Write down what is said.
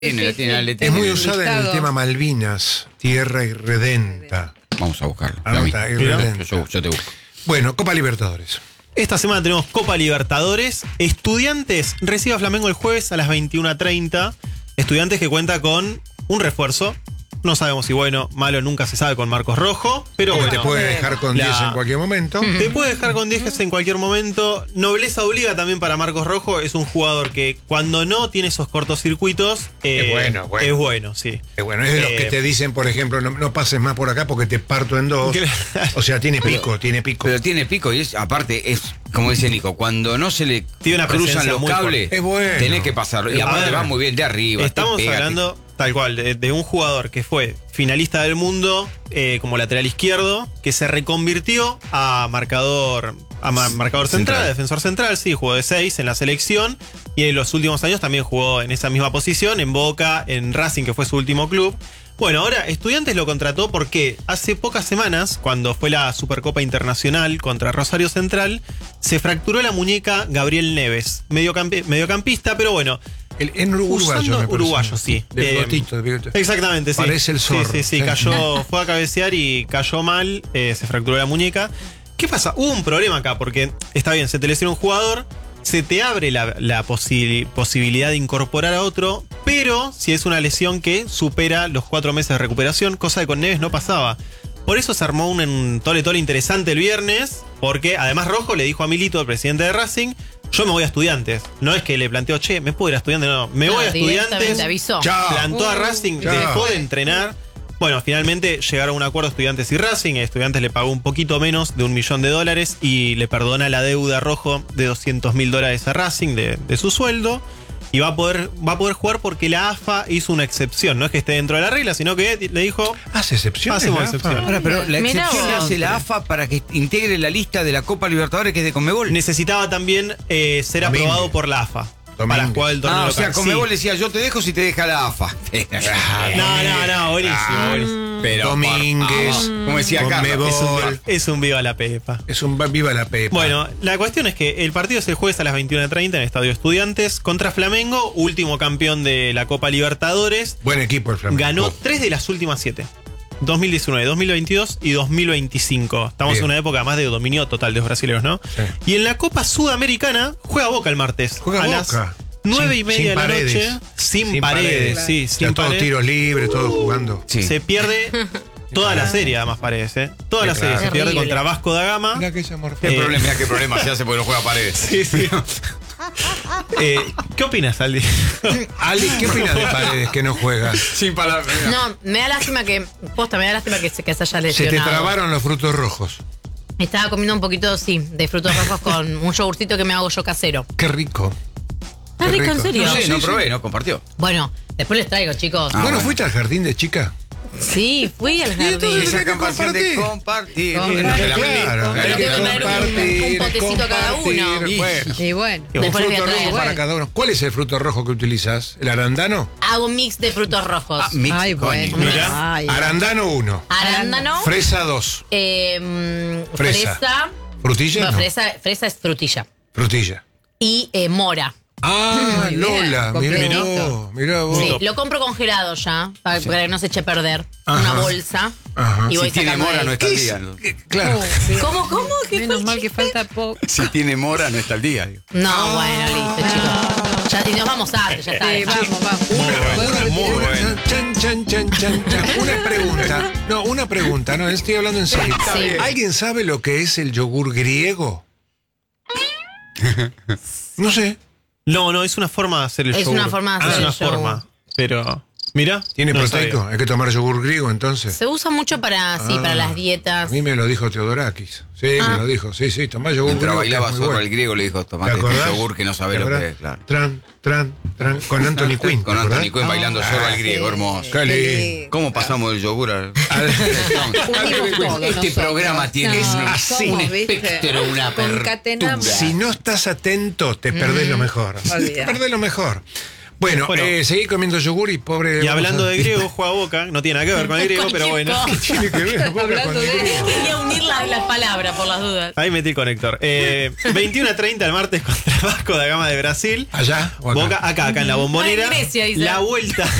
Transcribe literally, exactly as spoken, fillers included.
Tiene, tiene, es muy usada en el tema Malvinas, tierra irredenta. Vamos a buscarlo. Anota, irredenta. Yo, yo te busco. Bueno, Copa Libertadores. Esta semana tenemos Copa Libertadores. Estudiantes recibe a Flamengo el jueves a las veintiuna treinta. Estudiantes que cuenta con un refuerzo. No sabemos si bueno, malo, nunca se sabe con Marcos Rojo. Pero Porque bueno, te puede dejar con la- diez en cualquier momento. Te puede dejar con diez en cualquier momento. Nobleza obliga también para Marcos Rojo. Es un jugador que cuando no tiene esos cortocircuitos eh, Es bueno, bueno. Es bueno, sí. Eh, bueno, es de los Eh, que te dicen, por ejemplo, no, no pases más por acá porque te parto en dos. Claro. O sea, tiene pico, tiene pico. Pero tiene pico y es, aparte, es, como dice Nico, cuando no se le Tiene una cruzan presencia los muy cables, fuerte. Es bueno. tenés que pasarlo. Y A aparte ver, va muy bien de arriba. Estamos te pega, hablando, tal cual, de, de un jugador que fue finalista del mundo eh, como lateral izquierdo, que se reconvirtió a marcador, a ma- marcador central, Central. a defensor central, sí, jugó de seis en la selección y en los últimos años también jugó en esa misma posición, en Boca, en Racing, que fue su último club. Bueno, ahora Estudiantes lo contrató porque hace pocas semanas, cuando fue la Supercopa Internacional contra Rosario Central, se fracturó la muñeca Gabriel Neves, mediocampi- mediocampista, pero bueno, El, en uruguayo, usando me parece. uruguayo, sí. De Eh, bigotito, de bigotito. Exactamente, sí. Parece el zorro. Sí, sí, sí, Sí. cayó, fue a cabecear y cayó mal, eh, se fracturó la muñeca. ¿Qué pasa? Hubo un problema acá, porque está bien, se te lesiona un jugador, se te abre la, la posi- posibilidad de incorporar a otro, pero si es una lesión que supera los cuatro meses de recuperación, cosa que con Neves no pasaba. Por eso se armó un, un tole tole interesante el viernes, porque además Rojo le dijo a Milito, el presidente de Racing, yo me voy a Estudiantes. No es que le planteó, che, me puedo ir a Estudiantes, no, me No, voy a directamente Estudiantes. avisó. Chao. Plantó a Racing, Chao. dejó de entrenar. Bueno, finalmente llegaron a un acuerdo Estudiantes y Racing. Estudiantes le pagó un poquito menos de un millón de dólares y le perdona la deuda Rojo de doscientos mil dólares a Racing de, de su sueldo. Y va a poder va a poder jugar porque la A F A hizo una excepción. No es que esté dentro de la regla, sino que le dijo, ¿Hace excepciones? Hacemos la A F A? excepción. Ahora, pero la Mirá excepción la vos. hace la A F A para que integre la lista de la Copa Libertadores que es de Conmebol. necesitaba también eh, ser Domínguez. aprobado por la A F A para Domínguez. jugar el torneo Ah, o local. sea, Conmebol Sí. decía, yo te dejo si te deja la A F A. No, no, no, buenísimo, Ah, buenísimo. Pero, Domínguez, por favor, como decía Carlos. Conmebol. Es un, es un viva la pepa. Es un viva la pepa. Bueno, la cuestión es que el partido es el jueves a las veintiuna treinta en el Estadio Estudiantes contra Flamengo, último campeón de la Copa Libertadores. Buen equipo el Flamengo. Ganó tres de las últimas siete. dos mil diecinueve, dos mil veintidós y dos mil veinticinco. Estamos Bien. en una época más de dominio total de los brasileños, ¿no? Sí. Y en la Copa Sudamericana juega Boca el martes. Juega a Boca. las nueve y Sin- media sin de la paredes. noche. Sin, Sin paredes, paredes. sí, O sea, sin todos paredes. tiros libres, todos jugando. Sí. Se pierde toda la serie, además parece. ¿eh? Toda Sí, la claro. serie. Se pierde Terrible. contra Vasco da Gama. Mirá que ella morfea. ¿Qué Eh, problema, mirá qué problema se hace porque no juega paredes? Sí, sí. Eh, ¿Qué opinas, Aldi? Ali, ¿qué opinas de Paredes que no juega? Sin palabras. No, me da lástima que, posta, me da lástima que se, que se haya Se lesionado. te trabaron los frutos rojos. Estaba comiendo un poquito, sí, de frutos rojos con un yogurcito que me hago yo casero. Qué rico. ¿Está Qué rico, en rico. serio? No sé, no Sí, sí. probé, no compartió. Bueno, después les traigo, chicos. Ah, ¿Bueno, bueno. fuiste al jardín de chica? Sí, fui al jardín. entonces- Esa hay que canción de compartir. Compartir. No, que la aprendí. Claro, Pero hay tengo que traer un- un potecito a cada uno. compartir. Bueno, Y bueno, un después les voy fruto a traer. rojo para cada uno. ¿Cuál es el fruto rojo que utilizas? ¿El arandano? Hago un mix de frutos rojos. Ah, mix, Ay, coño. bueno. Mirá. Ay, Arandano uno. Arándano. Fresa dos. eh, mm, Fresa. fresa. ¿Frutilla? No, No. fresa, fresa es frutilla. Frutilla. Y eh, mora. Ah, Muy bien, Lola, mirá completito. vos, mirá vos. Sí, lo compro congelado ya, para, para que no se eche a perder. Ajá. Una bolsa. Ajá. Y voy Si tiene sacando mora, de- no está ¿Qué al es? día. ¿no? Eh, Claro. ¿Cómo, cómo? ¿Qué Menos fue? mal que falta poco. Si tiene mora, no está al día. digo. No, bueno, listo, chicos. Ya, y nos vamos antes, ya está. Sí, dejá. vamos, vamos. Muy Podemos bueno. retirar. Chan, chan, chan, chan, chan. Una pregunta. No, una pregunta. No, estoy hablando en serio. Sí. ¿Alguien sabe lo que es el yogur griego? No sé. No, no, es una forma de hacer el Es yogur. una forma de Ah, hacer es el una yogur. forma. Pero, mira. ¿Tiene no proteico? sabía. Hay que tomar yogur griego entonces. Se usa mucho para, sí, Ah. para las A dietas. mí me lo dijo Teodorakis. Sí, Ah. me lo dijo. Sí, sí, tomá yogur Mientras griego. bailaba que es muy zorro bueno. el griego le dijo, ¿Te tomate este acordás? yogur que no sabe ¿Te lo acordás? que es, claro. Tran, tran, tran. Con Anthony Quinn. Con ¿te acordás? Anthony Quinn bailando zorro al griego, hermoso. Qué lindo. ¿Cómo pasamos del yogur al...? Unimos todo, Este nosotros. programa tiene No, un- así, un ¿viste? espectro, una apertura. Concatenamos. Si no estás atento, te perdés lo mejor. olvidá. Te perdés lo mejor. Bueno, Bueno. eh, seguí comiendo yogur y pobre. Y vamos hablando a- de griego, juega Boca. No tiene nada que ver con el griego, pero bueno. Cualquier Tiene que ver, Boca Hablando con el de- griego. Quería unir la- las palabras por las dudas. Ahí metí el conector. Eh, veintiuno a treinta el martes contra Vasco da Gama de Brasil. ¿Allá o acá? Boca, acá, acá en la Bombonera. Ah, en Grecia, dice. La vuelta.